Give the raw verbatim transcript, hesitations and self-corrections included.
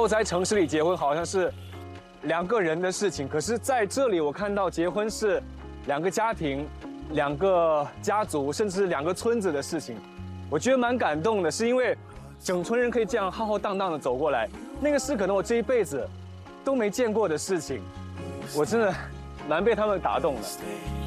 在城市里结婚好像是两个人的事情，可是在这里我看到结婚是两个家庭、两个家族，甚至两个村子的事情。我觉得蛮感动的，是因为整村人可以这样浩浩荡荡的走过来，那个是可能我这一辈子都没见过的事情，我真的蛮被他们打动的。